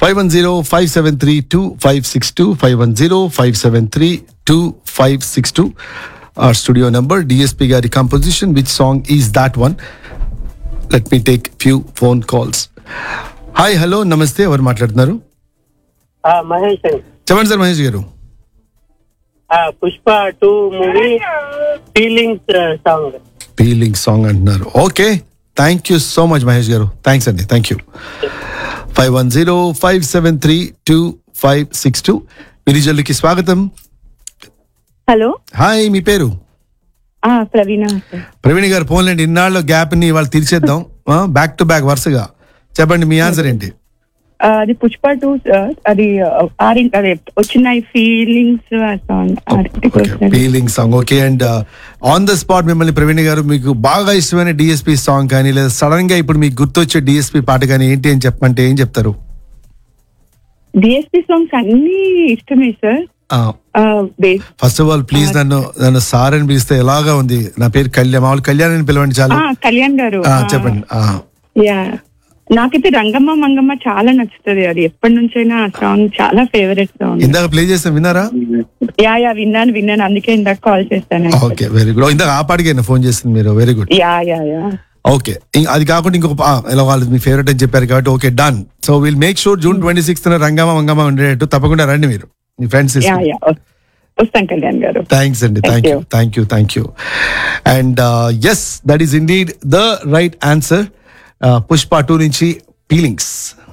510-573-2562, 510-573-2562. Our studio number, DSP Gari composition. Which song is that one? Let me take few phone calls. Hi, hello, namaste. Evaru మాట్లాడుతున్నారు? మహేష్ అండి. చెప్పండి sir Mahesh గారు. Pushpa 2 movie feeling song అంటున్నారు. Okay, thank you so much Mahesh గారు. Thanks అండి, thank you. 510-573-2562. విరిజల్లుకి స్వాగతం. Hello, hi, మీ పేరు? ప్రవీణ్ గారు. పోన్లేండి, ఇన్నాళ్ళ గ్యాప్ ని ఇవాళ తీర్చేద్దాం. బ్యాక్ టు బ్యాక్ వరుసగా చెప్పండి, మీ ఆన్సర్ ఏంటి? అది పుష్ప 2 అది అదే వచ్చిన feelings song. Okay, and on the spot మిమ్మల్ని ప్రవీణ్ గారు మీకు బాగా ఇష్టమైన డిఎస్పి సాంగ్ కానీ లేదా సడన్ గా ఇప్పుడు మీకు గుర్తొచ్చే డిఎస్పి పాట కానీ ఏంటి అని చెప్పంటే ఏం చెప్తారు? డిఎస్పి సాంగ్స్ అన్ని ఇష్టమే sir. First of all please నన్ను సార్ అని పిలిస్తే ఎలాగా ఉంది? నా పేరు కళ్యాణ్, మామూలు కళ్యాణ్ అని పిలవండి చాలు. కళ్యాణ్ గారు చెప్పండి. నాకైతే రంగమ్మ మంగమ్మ చాలా నచ్చుతుంది. అది ఎప్పటి నుంచైనా ఆ సాంగ్ చాలా ఫేవరెట్ సాంగ్. ఇందాక ప్లే చేస్తాం, విన్నారా? విన్నాను, అందుకే ఇందాక కాల్ చేస్తాను. Okay, very good. ఇందాక ఆ పాటికి ఫోన్ చేసింది మీరు, వెరీ గుడ్. ఓకే, అది కాకుండా ఇంకొక ఎలా వాళ్ళు మీ ఫేవరెట్ అని చెప్పారు కాబట్టి okay, done. So will make sure June 26th Rangamma Mangamma ఉండేటట్టు తప్పకుండా రండి మీరు, మీ ఫ్రెండ్స్. వస్తాం కళ్యాణ్ గారు. థ్యాంక్స్ అండి, thank you. And yes, that is indeed the right answer. Pushpa 2 నుంచి ఫీలింగ్స్.